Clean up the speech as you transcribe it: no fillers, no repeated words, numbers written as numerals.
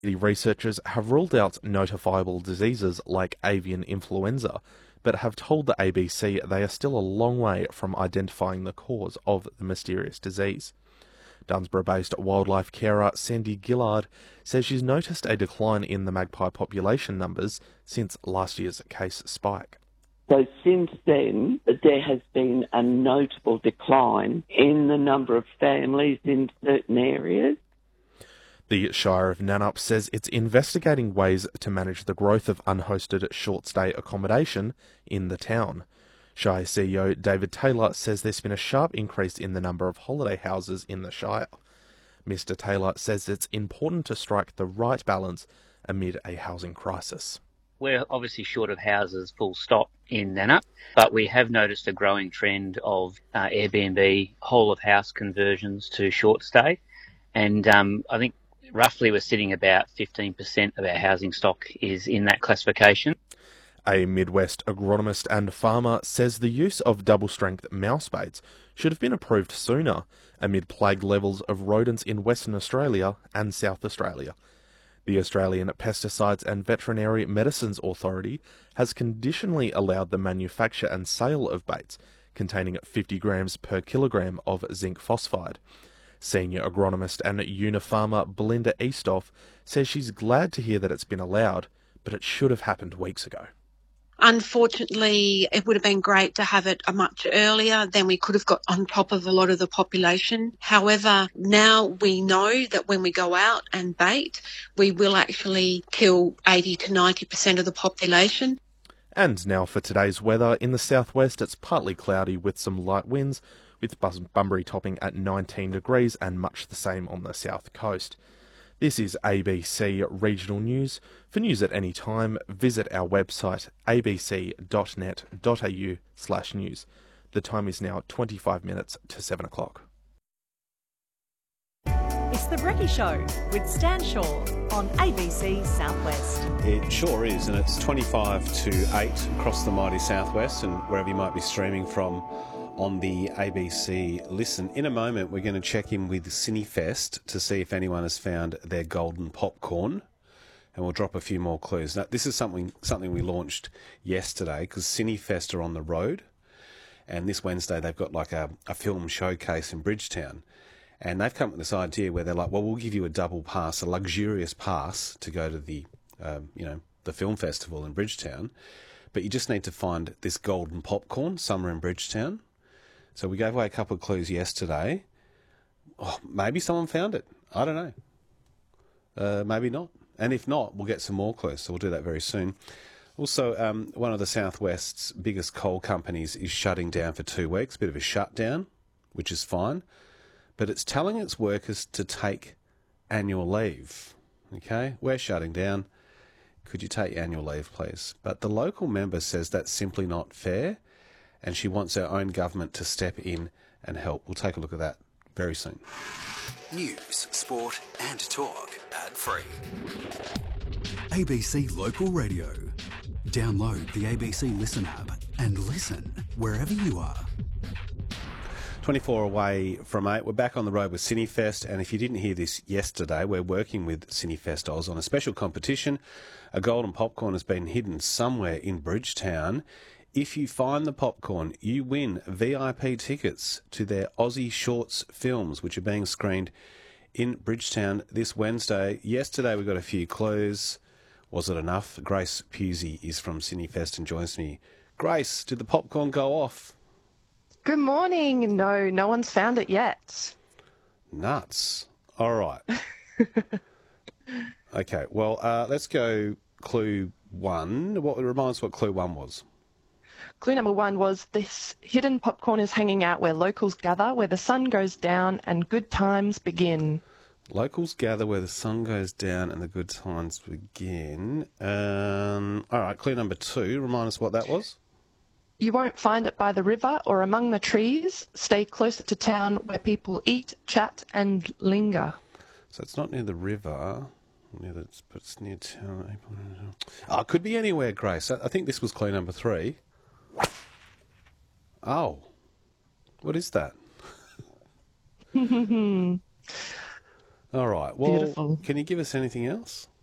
Researchers have ruled out notifiable diseases like avian influenza, but have told the ABC they are still a long way from identifying the cause of the mysterious disease. Dunsborough-based wildlife carer Sandy Gillard says she's noticed a decline in the magpie population numbers since last year's case spike. So since then, there has been a notable decline in the number of families in certain areas. The Shire of Nannup says it's investigating ways to manage the growth of unhosted short-stay accommodation in the town. Shire CEO David Taylor says there's been a sharp increase in the number of holiday houses in the Shire. Mr Taylor says it's important to strike the right balance amid a housing crisis. We're obviously short of houses, full stop, in Nannup, but we have noticed a growing trend of Airbnb whole-of-house conversions to short stay, and I think roughly we're sitting about 15% of our housing stock is in that classification. A Midwest agronomist and farmer says the use of double-strength mouse baits should have been approved sooner amid plague levels of rodents in Western Australia and South Australia. The Australian Pesticides and Veterinary Medicines Authority has conditionally allowed the manufacture and sale of baits containing 50 grams per kilogram of zinc phosphide. Senior agronomist and Unifarmer Belinda Eastoff says she's glad to hear that it's been allowed, but it should have happened weeks ago. Unfortunately, it would have been great to have it much earlier, then we could have got on top of a lot of the population. However, now we know that when we go out and bait, we will actually kill 80 to 90% of the population. And now for today's weather. In the southwest, it's partly cloudy with some light winds, with Bunbury topping at 19 degrees and much the same on the south coast. This is ABC Regional News. For news at any time, visit our website abc.net.au/news. The time is now 25 minutes to 7 o'clock. It's The Brekkie Show with Stan Shaw on ABC Southwest. It sure is, and it's 25 to 8 across the mighty southwest and wherever you might be streaming from on the ABC Listen. In a moment, we're going to check in with Cinefest to see if anyone has found their golden popcorn, and we'll drop a few more clues. Now, this is something we launched yesterday because Cinefest are on the road, and this Wednesday they've got like a film showcase in Bridgetown, and they've come up with this idea where they're like, well, we'll give you a double pass, a luxurious pass to go to the film festival in Bridgetown, but you just need to find this golden popcorn somewhere in Bridgetown. So we gave away a couple of clues yesterday. Oh, maybe someone found it. I don't know. Maybe not. And if not, we'll get some more clues. So we'll do that very soon. Also, one of the Southwest's biggest coal companies is shutting down for 2 weeks. Bit of a shutdown, which is fine. But it's telling its workers to take annual leave. Okay? We're shutting down. Could you take annual leave, please? But the local member says that's simply not fair, and she wants our own government to step in and help. We'll take a look at that very soon. News, sport and talk ad-free. ABC Local Radio. Download the ABC Listen app and listen wherever you are. 24 away from 8. We're back on the road with Cinefest, and if you didn't hear this yesterday, we're working with Cinefest Oz on a special competition. A golden popcorn has been hidden somewhere in Bridgetown. If you find the popcorn, you win VIP tickets to their Aussie Shorts films, which are being screened in Bridgetown this Wednesday. Yesterday we got a few clues. Was it enough? Grace Pusey is from Cinefest and joins me. Grace, did the popcorn go off? Good morning. No one's found it yet. Nuts. All right. Okay, well, let's go clue 1. Remind us what clue 1 was. Clue number 1 was this hidden popcorn is hanging out where locals gather, where the sun goes down and good times begin. Locals gather where the sun goes down and the good times begin. All right, clue number 2. Remind us what that was. You won't find it by the river or among the trees. Stay closer to town where people eat, chat and linger. So it's not near the river, but it's near town. Oh, it could be anywhere, Grace. I think this was clue number 3. Oh, what is that? All right. Well, Beautiful. can you give us anything else?